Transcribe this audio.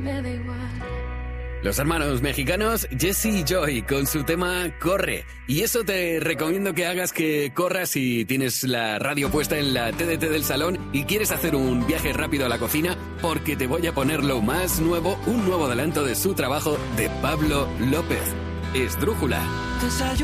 me da igual. Los hermanos mexicanos Jesse y Joy con su tema Corre. Y eso te recomiendo que hagas, que corras si tienes la radio puesta en la TDT del salón y quieres hacer un viaje rápido a la cocina, porque te voy a poner lo más nuevo, un nuevo adelanto de su trabajo de Pablo López. Esdrújula.